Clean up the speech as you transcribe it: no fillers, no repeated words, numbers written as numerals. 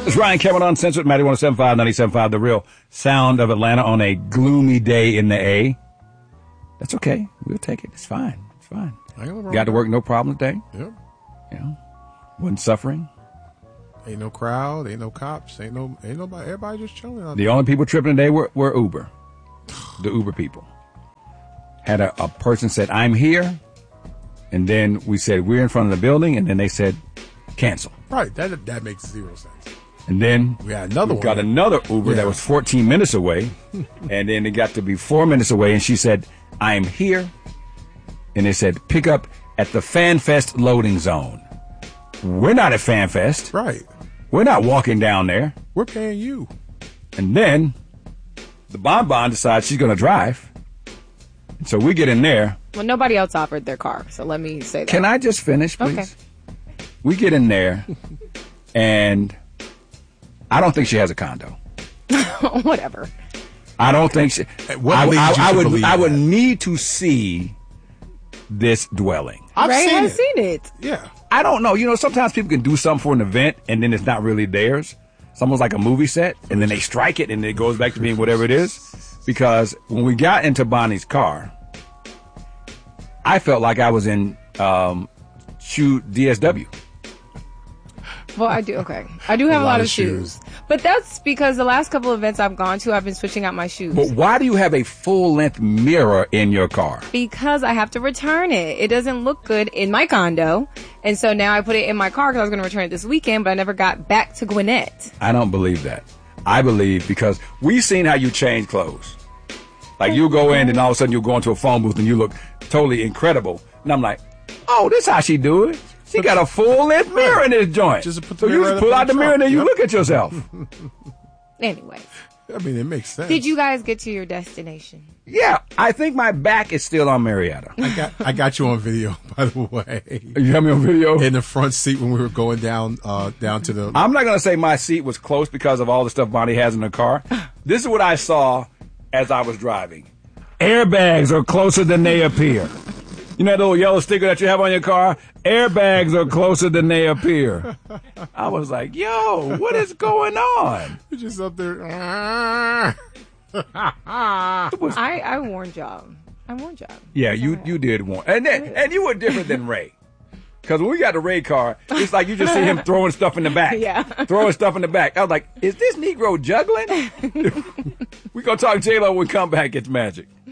It's Ryan Cameron Uncensored, Matty 107.5, 97.5, the real sound of Atlanta on a gloomy day in the A. That's okay. We'll take it. It's fine. It's fine. Got to work, no problem today. Yep. You know, wasn't suffering. Ain't no crowd, ain't no cops, ain't nobody. Everybody just chilling out there. The only people tripping today were Uber. The Uber people. Had a person said, I'm here. And then we said, we're in front of the building. And then they said, cancel. Right. That makes zero sense. And then we had another one. Got another Uber that was 14 minutes away. And then it got to be 4 minutes away. And she said, I'm here. And they said, pick up at the FanFest loading zone. We're not at FanFest. Right. We're not walking down there. We're paying you. And then the Bonbon decides she's going to drive. And so we get in there. Well, nobody else offered their car, so let me say that. Can I just finish, please? Okay. We get in there, and I don't think she has a condo. Whatever. I don't think she. I would need to see this dwelling. Ray has seen it. Yeah. I don't know. You know, sometimes people can do something for an event, and then it's not really theirs. It's almost like a movie set, and then they strike it, and it goes back to being whatever it is. Because when we got into Bonnie's car, I felt like I was in shoe DSW. Well, I do. Okay. I do have a lot of shoes. But that's because the last couple of events I've gone to, I've been switching out my shoes. But why do you have a full-length mirror in your car? Because I have to return it. It doesn't look good in my condo. And so now I put it in my car because I was going to return it this weekend, but I never got back to Gwinnett. I don't believe that. I believe because we've seen how you change clothes. Like you go in and all of a sudden you go into a phone booth and you look totally incredible. And I'm like, oh, this how she do it. She got a full-length mirror in this joint. So you just pull out the mirror and then you look at yourself. Anyway. I mean, it makes sense. Did you guys get to your destination? Yeah, I think my back is still on Marietta. I got you on video, by the way. You have me on video? In the front seat when we were going down to the... I'm not going to say my seat was close because of all the stuff Bonnie has in her car. This is what I saw as I was driving. Airbags are closer than they appear. You know that little yellow sticker that you have on your car? Airbags are closer than they appear. I was like, yo, what is going on? You're just up there. I warned y'all. Yeah, you did warn. And you were different than Ray. Because when we got the Ray car, it's like you just see him throwing stuff in the back. Yeah. Throwing stuff in the back. I was like, is this Negro juggling? We're going to talk J-Lo when we come back. It's Magic.